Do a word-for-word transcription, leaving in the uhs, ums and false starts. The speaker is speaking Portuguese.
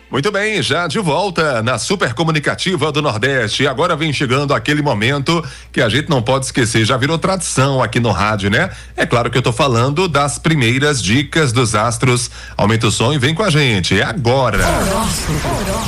Muito bem, já de volta na Super Comunicativa do Nordeste. E agora vem chegando aquele momento que a gente não pode esquecer, já virou tradição aqui no rádio, né? É claro que eu tô falando das primeiras dicas dos astros. Aumenta o som e vem com a gente. É agora. Horóscopo.